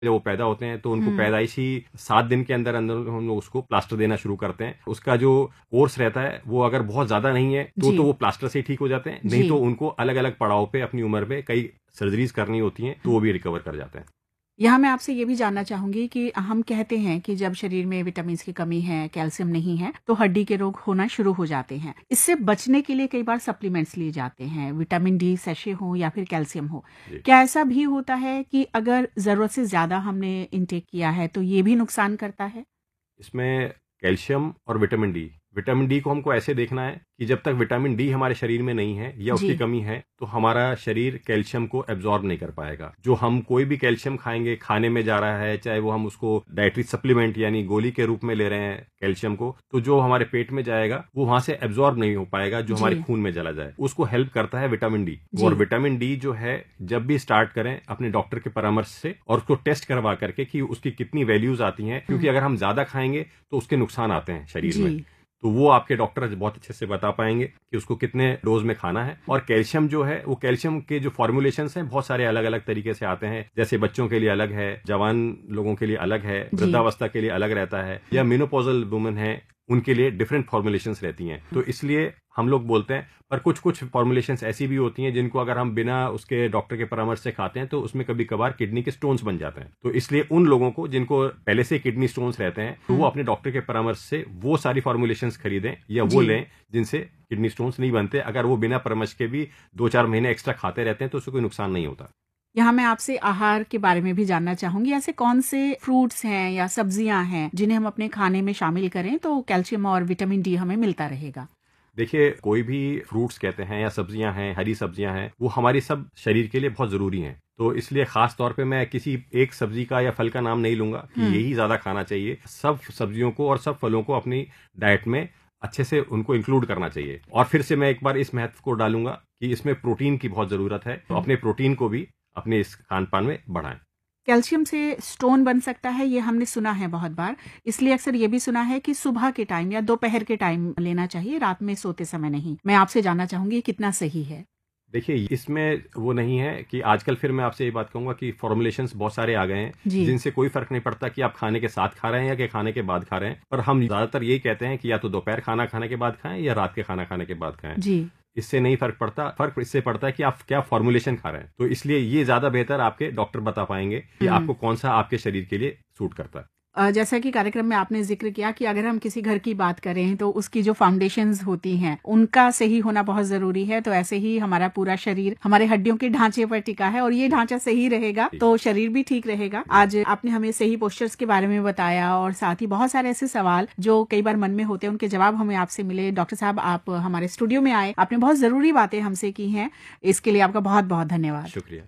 जब वो पैदा होते हैं तो उनको पैदाइशी 7 दिन के अंदर अंदर हम लोग उसको प्लास्टर देना शुरू करते हैं। उसका जो कोर्स रहता है वो अगर बहुत ज्यादा नहीं है तो वो प्लास्टर से ही ठीक हो जाते हैं, नहीं तो उनको अलग अलग पड़ाव पे अपनी उम्र में कई सर्जरीज करनी होती हैं तो वो भी रिकवर कर जाते हैं। यहाँ मैं आपसे ये भी जानना चाहूंगी कि हम कहते हैं कि जब शरीर में विटामिन की कमी है, कैल्शियम नहीं है, तो हड्डी के रोग होना शुरू हो जाते हैं। इससे बचने के लिए कई बार सप्लीमेंट्स लिए जाते हैं, विटामिन डी सैशे हो या फिर कैल्शियम हो। क्या ऐसा भी होता है कि अगर जरूरत से ज्यादा हमने इनटेक किया है तो ये भी नुकसान करता है? इसमें कैल्शियम और विटामिन डी को हमको ऐसे देखना है कि जब तक विटामिन डी हमारे शरीर में नहीं है या उसकी कमी है तो हमारा शरीर कैल्शियम को एब्जॉर्ब नहीं कर पाएगा। जो हम कोई भी कैल्शियम खाएंगे, खाने में जा रहा है, चाहे वो हम उसको डाइटरी सप्लीमेंट यानी गोली के रूप में ले रहे हैं कैल्शियम को, तो जो हमारे पेट में जाएगा वो वहां से एब्जॉर्ब नहीं हो पाएगा, जो हमारे खून में चला जाए। उसको हेल्प करता है विटामिन डी। और विटामिन डी जो है जब भी स्टार्ट करें अपने डॉक्टर के परामर्श से और उसको टेस्ट करवा करके कि उसकी कितनी वैल्यूज आती हैं, क्योंकि अगर हम ज्यादा खाएंगे तो उसके नुकसान आते हैं शरीर में। तो वो आपके डॉक्टर बहुत अच्छे से बता पाएंगे कि उसको कितने डोज में खाना है। और कैल्शियम जो है वो कैल्शियम के जो फॉर्मुलेशंस हैं बहुत सारे अलग अलग तरीके से आते हैं, जैसे बच्चों के लिए अलग है, जवान लोगों के लिए अलग है, वृद्धावस्था के लिए अलग रहता है, या मेनोपॉजल वुमेन है उनके लिए डिफरेंट फॉर्मुलेशंस रहती हैं। तो इसलिए हम लोग बोलते हैं, पर कुछ कुछ फॉर्मुलेशंस ऐसी भी होती हैं जिनको अगर हम बिना उसके डॉक्टर के परामर्श से खाते हैं तो उसमें कभी कभार किडनी के स्टोन्स बन जाते हैं। तो इसलिए उन लोगों को जिनको पहले से किडनी स्टोन्स रहते हैं तो वो अपने डॉक्टर के परामर्श से वो सारी फॉर्मुलेशंस खरीदें या वो लें जिनसे किडनी स्टोन्स नहीं बनते। अगर वो बिना परामर्श के भी 2-4 महीने एक्स्ट्रा खाते रहते हैं तो उससे कोई नुकसान नहीं होता। यहाँ मैं आपसे आहार के बारे में भी जानना चाहूंगी। ऐसे कौन से फ्रूट्स हैं या सब्जियां हैं जिन्हें हम अपने खाने में शामिल करें तो कैल्शियम और विटामिन डी हमें मिलता रहेगा? देखिए, कोई भी फ्रूट्स कहते हैं या सब्जियां हैं, हरी सब्जियां हैं, वो हमारी सब शरीर के लिए बहुत जरूरी हैं। तो इसलिए खास तौर पे मैं किसी एक सब्जी का या फल का नाम नहीं लूंगा कि यही ज्यादा खाना चाहिए। सब सब्जियों को और सब फलों को अपनी डाइट में अच्छे से उनको इंक्लूड करना चाहिए। और फिर से मैं एक बार इस महत्व को डालूंगा कि इसमें प्रोटीन की बहुत जरूरत है, तो अपने प्रोटीन को भी अपने इस खान पान में बढ़ाएं। कैल्शियम से स्टोन बन सकता है, ये हमने सुना है बहुत बार, इसलिए अक्सर ये भी सुना है कि सुबह के टाइम या दोपहर के टाइम लेना चाहिए, रात में सोते समय नहीं। मैं आपसे जानना चाहूंगी कितना सही है? देखिए, इसमें वो नहीं है कि आजकल फिर मैं आपसे ये बात कहूंगा कि फॉर्मुलेशंस बहुत सारे आ गए हैं जिनसे कोई फर्क नहीं पड़ता कि आप खाने के साथ खा रहे हैं या कि खाने के बाद खा रहे हैं। पर हम ज्यादातर यही कहते हैं कि या तो दोपहर खाना खाने के बाद खाएं या रात के खाना खाने के बाद खाएं। इससे नहीं फर्क पड़ता। फर्क इससे पड़ता है कि आप क्या फॉर्मुलेशन खा रहे हैं। तो इसलिए ये ज्यादा बेहतर आपके डॉक्टर बता पाएंगे कि आपको कौन सा आपके शरीर के लिए सूट करता है। जैसा कि कार्यक्रम में आपने जिक्र किया कि अगर हम किसी घर की बात करें तो उसकी जो फाउंडेशंस होती हैं उनका सही होना बहुत जरूरी है। तो ऐसे ही हमारा पूरा शरीर हमारे हड्डियों के ढांचे पर टिका है और ये ढांचा सही रहेगा तो शरीर भी ठीक रहेगा। आज आपने हमें सही पोस्चर्स के बारे में बताया और साथ ही बहुत सारे ऐसे सवाल जो कई बार मन में होते हैं उनके जवाब हमें आपसे मिले। डॉक्टर साहब, आप हमारे स्टूडियो में आए, आपने बहुत जरूरी बातें हमसे की हैं, इसके लिए आपका बहुत बहुत धन्यवाद। शुक्रिया।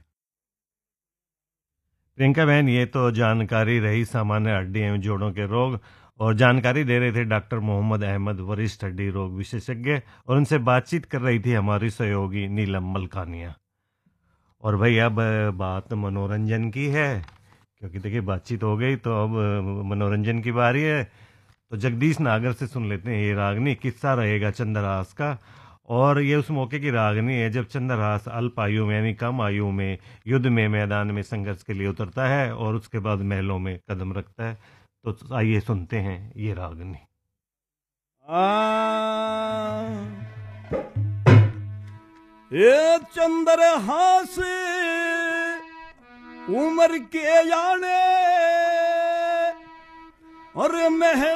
प्रियंका बहन, ये तो जानकारी रही सामान्य हड्डी एवं जोड़ों के रोग, और जानकारी दे रहे थे डॉक्टर मोहम्मद अहमद, वरिष्ठ हड्डी रोग विशेषज्ञ, और उनसे बातचीत कर रही थी हमारी सहयोगी नीलम मलकानिया। और भाई अब बात मनोरंजन की है, क्योंकि देखिए बातचीत हो गई तो अब मनोरंजन की बारी है। तो जगदीश नागर से सुन लेते हैं ये रागनी। किस्सा रहेगा चंद्रहास का, और ये उस मौके की रागनी है जब चंद्रहास अल्प आयु में यानी कम आयु में युद्ध में मैदान में संघर्ष के लिए उतरता है और उसके बाद महलों में कदम रखता है। तो आइए सुनते हैं ये रागनी। ये चंद्रहास उम्र के जाने और महल